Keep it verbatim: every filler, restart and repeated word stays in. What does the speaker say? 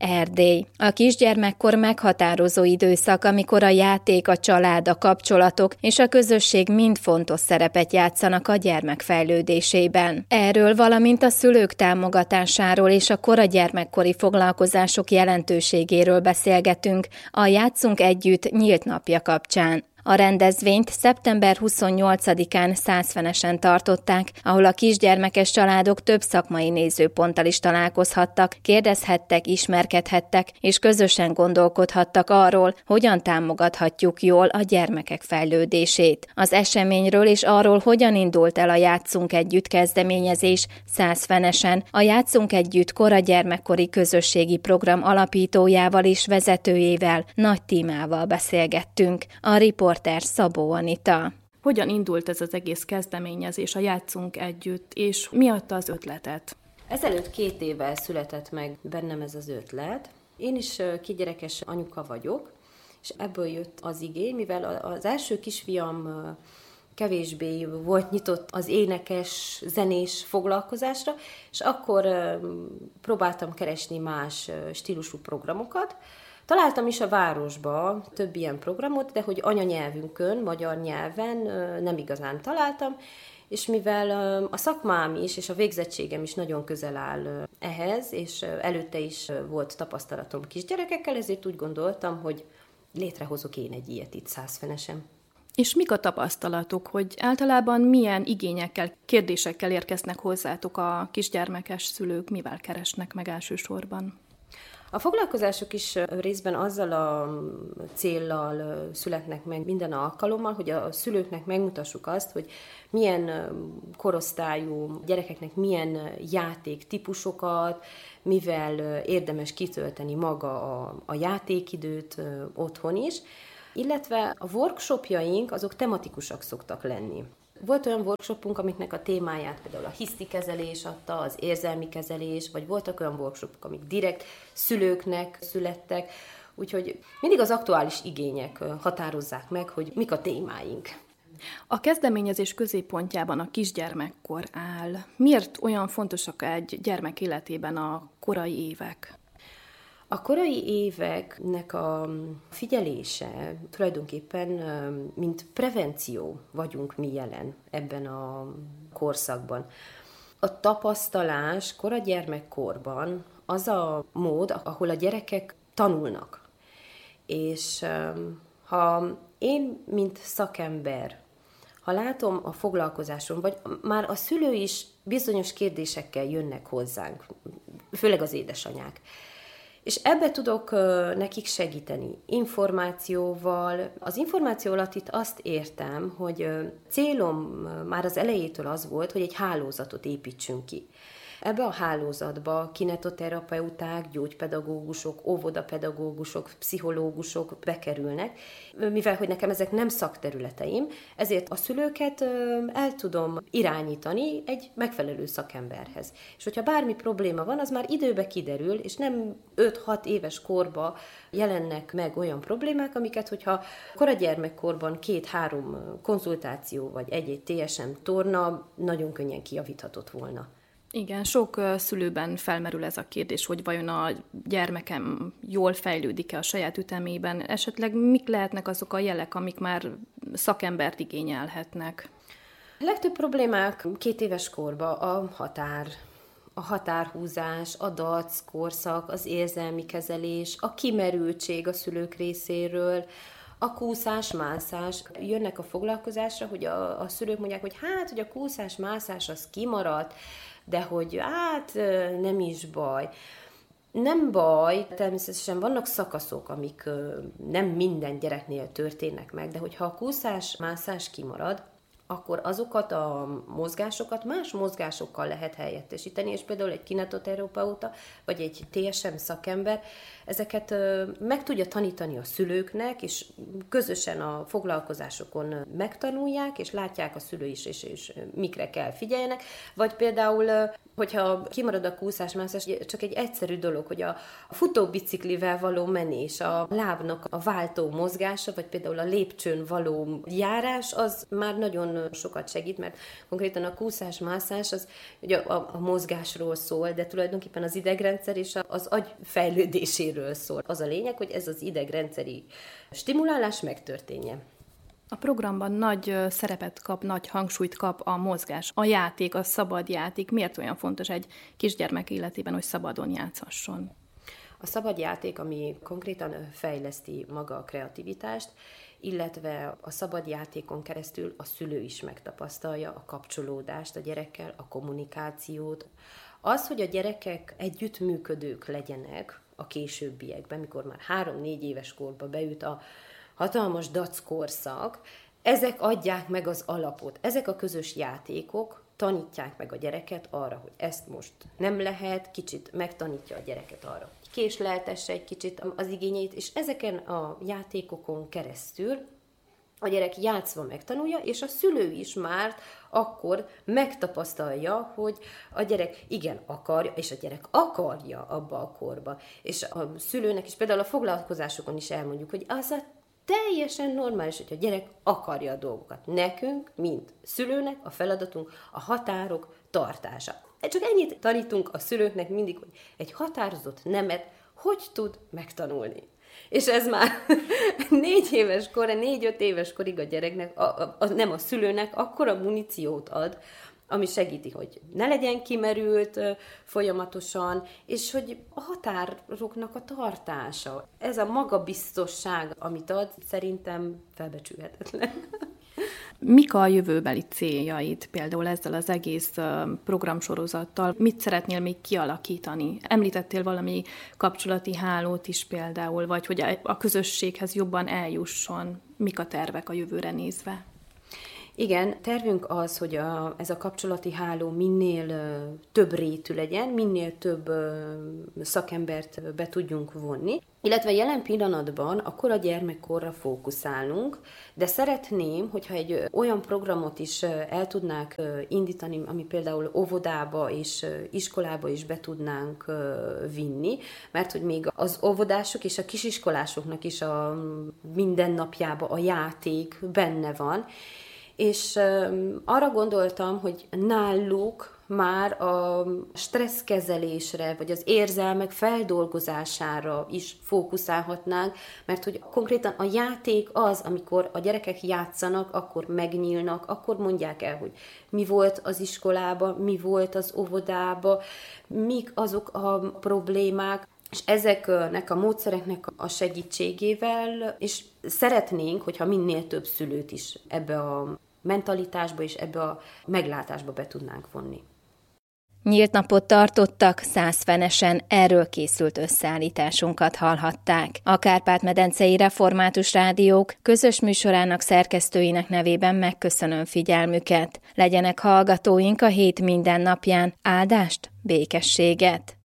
Erdély. A kisgyermekkor meghatározó időszak, amikor a játék, a család, a kapcsolatok és a közösség mind fontos szerepet játszanak a gyermek fejlődésében. Erről, valamint a szülők támogatásáról és a kora gyermekkori foglalkozások jelentőségéről beszélgetünk a Játszunk Együtt nyílt napja kapcsán. A rendezvényt szeptember huszonnyolcadikán Szászfenesen tartották, ahol a kisgyermekes családok több szakmai nézőponttal is találkozhattak, kérdezhettek, ismerkedhettek, és közösen gondolkodhattak arról, hogyan támogathatjuk jól a gyermekek fejlődését. Az eseményről és arról, hogyan indult el a Játszunk Együtt kezdeményezés Szászfenesen, a Játszunk Együtt kora gyermekkori közösségi program alapítójával és vezetőjével, Nagy Tímával beszélgettünk. A riport Szabó Anita. Hogyan indult ez az egész kezdeményezés, a Játszunk Együtt, és mi adta az ötletet? Ezelőtt két évvel született meg bennem ez az ötlet. Én is kisgyerekes anyuka vagyok, és ebből jött az igény, mivel az első kisfiam kevésbé volt nyitott az énekes, zenés foglalkozásra, és akkor próbáltam keresni más stílusú programokat. Találtam is a városba több ilyen programot, de hogy anyanyelvünkön, magyar nyelven nem igazán találtam, és mivel a szakmám is, és a végzettségem is nagyon közel áll ehhez, és előtte is volt tapasztalatom kisgyerekekkel, ezért úgy gondoltam, hogy létrehozok én egy ilyet itt Szászfenesen. És mik a tapasztalatok, hogy általában milyen igényekkel, kérdésekkel érkeznek hozzátok a kisgyermekes szülők, mivel keresnek meg elsősorban? A foglalkozások is részben azzal a céllal születnek meg minden alkalommal, hogy a szülőknek megmutassuk azt, hogy milyen korosztályú gyerekeknek milyen játéktípusokat, mivel érdemes kitölteni maga a, a játékidőt otthon is, illetve a workshopjaink azok tematikusak szoktak lenni. Volt olyan workshopunk, amiknek a témáját például a hisztikezelés adta, az érzelmi kezelés, vagy voltak olyan workshopok, amik direkt szülőknek születtek, úgyhogy mindig az aktuális igények határozzák meg, hogy mik a témáink. A kezdeményezés középpontjában a kisgyermekkor áll. Miért olyan fontosak egy gyermek életében a korai évek? A korai éveknek a figyelése tulajdonképpen, mint prevenció vagyunk mi jelen ebben a korszakban. A tapasztalás kora gyermekkorban az a mód, ahol a gyerekek tanulnak. És ha én, mint szakember, ha látom a foglalkozáson, vagy már a szülő is bizonyos kérdésekkel jönnek hozzánk, főleg az édesanyák, és ebbe tudok nekik segíteni információval. Az információ alatt itt azt értem, hogy célom már az elejétől az volt, hogy egy hálózatot építsünk ki. Ebbe a hálózatba kinetoterapeuták, gyógypedagógusok, óvodapedagógusok, pszichológusok bekerülnek, mivel hogy nekem ezek nem szakterületeim, ezért a szülőket el tudom irányítani egy megfelelő szakemberhez. És hogyha bármi probléma van, az már időbe kiderül, és nem öt-hat éves korba jelennek meg olyan problémák, amiket, hogyha koragyermekkorban két-három konzultáció vagy egy-egy té es em torna nagyon könnyen kijavíthatott volna. Igen, sok szülőben felmerül ez a kérdés, hogy vajon a gyermekem jól fejlődik-e a saját ütemében, esetleg mik lehetnek azok a jelek, amik már szakembert igényelhetnek? A legtöbb problémák két éves korban a határ, a határhúzás, a dac korszak, az érzelmi kezelés, a kimerültség a szülők részéről, a kúszás-mászás. Jönnek a foglalkozásra, hogy a, a szülők mondják, hogy hát, hogy a kúszás-mászás az kimaradt, de hogy hát nem is baj. Nem baj, természetesen vannak szakaszok, amik nem minden gyereknél történnek meg, de hogyha a kúszás-mászás kimarad, akkor azokat a mozgásokat más mozgásokkal lehet helyettesíteni, és például egy kinetoterapeuta, vagy egy té es em szakember ezeket meg tudja tanítani a szülőknek, és közösen a foglalkozásokon megtanulják, és látják a szülő is, és, és mikre kell figyeljenek, vagy például Hogyha kimarad a kúszás-mászás, csak egy egyszerű dolog, hogy a futóbiciklivel való menés, a lábnak a váltó mozgása, vagy például a lépcsőn való járás, az már nagyon sokat segít, mert konkrétan a kúszás-mászás az ugye a, a mozgásról szól, de tulajdonképpen az idegrendszer és az agy fejlődéséről szól. Az a lényeg, hogy ez az idegrendszeri stimulálás megtörténjen. A programban nagy szerepet kap, nagy hangsúlyt kap a mozgás, a játék, a szabad játék. Miért olyan fontos egy kisgyermek életében, hogy szabadon játszhasson? A szabad játék, ami konkrétan fejleszti maga a kreativitást, illetve a szabad játékon keresztül a szülő is megtapasztalja a kapcsolódást a gyerekkel, a kommunikációt. Az, hogy a gyerekek együttműködők legyenek a későbbiekben, mikor már három-négy éves korba beüt a hatalmas dac korszak, ezek adják meg az alapot. Ezek a közös játékok tanítják meg a gyereket arra, hogy ezt most nem lehet, kicsit megtanítja a gyereket arra, hogy késleltesse egy kicsit az igényeit, és ezeken a játékokon keresztül a gyerek játszva megtanulja, és a szülő is már akkor megtapasztalja, hogy a gyerek igen akarja, és a gyerek akarja abba a korba. És a szülőnek is például a foglalkozásokon is elmondjuk, hogy az a teljesen normális, hogy a gyerek akarja a dolgokat. Nekünk, mint szülőnek a feladatunk a határok tartása. Csak ennyit tanítunk a szülőknek mindig, hogy egy határozott nemet hogy tud megtanulni. És ez már négy éves kor, négy-öt éves korig a gyereknek, a, a, a, nem a szülőnek, akkora muníciót ad, ami segíti, hogy ne legyen kimerült folyamatosan, és hogy a határoknak a tartása. Ez a magabiztosság, amit ad, szerintem felbecsülhetetlen. Mik a jövőbeli céljaid például ezzel az egész programsorozattal? Mit szeretnél még kialakítani? Említettél valami kapcsolati hálót is például, vagy hogy a közösséghez jobban eljusson. Mik a tervek a jövőre Igen, tervünk az, hogy a, ez a kapcsolati háló minél uh, több rétű legyen, minél több uh, szakembert be tudjunk vonni, illetve jelen pillanatban a kora gyermekkorra fókuszálunk, de szeretném, hogyha egy uh, olyan programot is uh, el tudnánk uh, indítani, ami például óvodába és uh, iskolába is be tudnánk uh, vinni, mert hogy még az óvodások és a kisiskolásoknak is a mindennapjában a játék benne van, és arra gondoltam, hogy náluk már a stresszkezelésre, vagy az érzelmek feldolgozására is fókuszálhatnánk, mert hogy konkrétan a játék az, amikor a gyerekek játszanak, akkor megnyílnak, akkor mondják el, hogy mi volt az iskolában, mi volt az óvodában, mik azok a problémák, és ezeknek a módszereknek a segítségével, és szeretnénk, hogyha minél több szülőt is ebbe a mentalitásba és ebbe a meglátásba be tudnánk vonni. Nyílt napot tartottak, Szászfenesen, erről készült összeállításunkat hallhatták. A Kárpát-medencei Református Rádiók közös műsorának szerkesztőinek nevében megköszönöm figyelmüket. Legyenek hallgatóink a hét minden napján, áldást, békességet!